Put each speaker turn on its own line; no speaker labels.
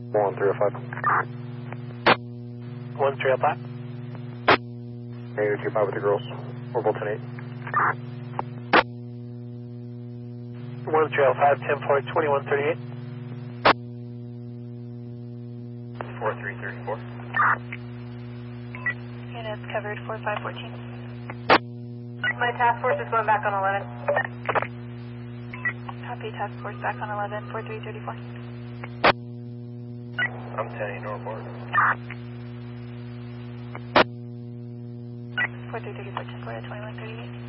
1305.
1305.
Negative 25 with the girls. Orbital 10-8.
1305, 10-4, 2138.
4334.
Units covered, 4514.
My task force is going back on 11.
Copy, task force back on 11, 4334.
I'm 10-8 Northport.
4334, 10-4 at 2138.